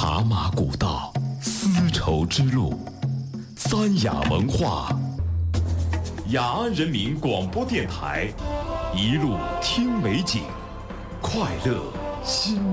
茶马古道，丝绸之路，三雅文化。雅安人民广播电台，一路听美景，快乐心。